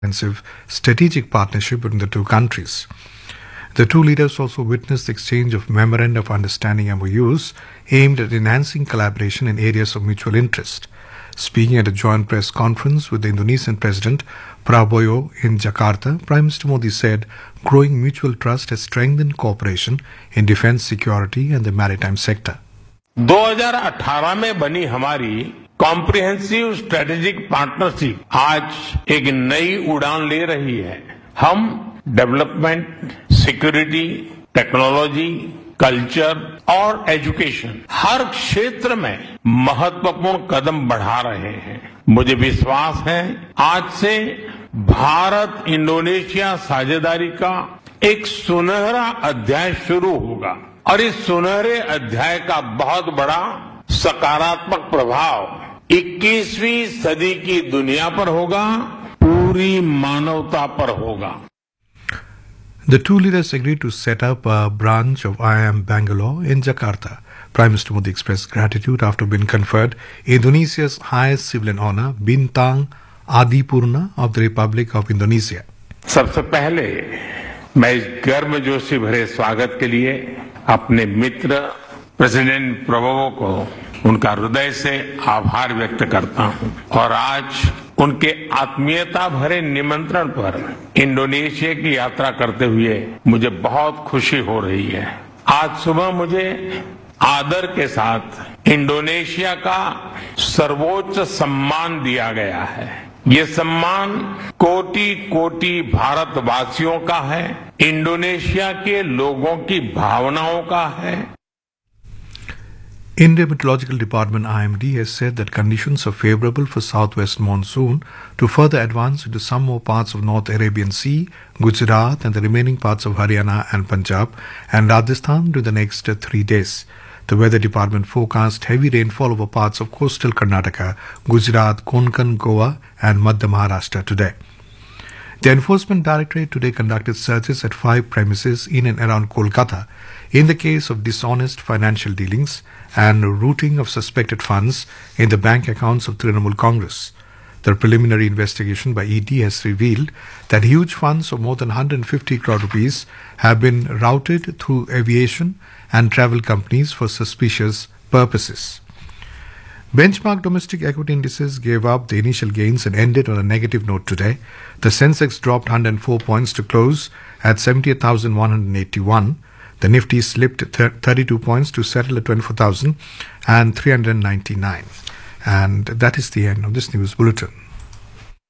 comprehensive strategic partnership between the two countries. The two leaders also witnessed the exchange of Memoranda of Understanding MOUs aimed at enhancing collaboration in areas of mutual interest. Speaking at a joint press conference with the Indonesian President Prabowo in Jakarta, Prime Minister Modi said growing mutual trust has strengthened cooperation in defense, security and the maritime sector. 2018 में बनी हमारी comprehensive strategic partnership आज एक नई उड़ान ले रही है। हम डेवलपमेंट, सिक्योरिटी, टेक्नोलॉजी, कल्चर और एजुकेशन हर क्षेत्र में महत्वपूर्ण कदम बढ़ा रहे हैं। मुझे विश्वास है आज से भारत इंडोनेशिया साझेदारी का एक सुनहरा अध्याय शुरू होगा और इस सुनहरे अध्याय का बहुत बड़ा सकारात्मक प्रभाव 21वीं सदी की दुनिया पर होगा, पूरी मानवता पर होगा। The two leaders agreed to set up a branch of IIM Bangalore in Jakarta. Prime Minister Modi expressed gratitude after being conferred Indonesia's highest civilian honor, Bintang Adipurna of the Republic of Indonesia. सबसे पहले मैं इस गर्मजोशी भरे स्वागत के लिए अपने मित्र प्रेसिडेंट प्रबोवो को उनका हृदय से आभार व्यक्त करता हूं और आज उनके आत्मीयता भरे निमंत्रण पर इंडोनेशिया की यात्रा करते हुए मुझे बहुत खुशी हो रही है। आज सुबह मुझे आदर के साथ इंडोनेशिया का सर्वोच्च सम्मान दिया गया है। ये सम्मान कोटि कोटि भारतवासियों का है, इंडोनेशिया के लोगों की भावनाओं का है। India Meteorological Department IMD has said that conditions are favorable for southwest monsoon to further advance into some more parts of North Arabian Sea, Gujarat and the remaining parts of Haryana and Punjab and Rajasthan during the next 3 days. The weather department forecast heavy rainfall over parts of coastal Karnataka, Gujarat, Konkan, Goa and Madhya Maharashtra today. The Enforcement Directorate today conducted searches at 5 premises in and around Kolkata in the case of dishonest financial dealings and routing of suspected funds in the bank accounts of Trinamool Congress. The preliminary investigation by ED has revealed that huge funds of more than 150 crore rupees have been routed through aviation and travel companies for suspicious purposes. Benchmark domestic equity indices gave up the initial gains and ended on a negative note today. The Sensex dropped 104 points to close at 78,181. The Nifty slipped 32 points to settle at 24,399. And that is the end of this news bulletin.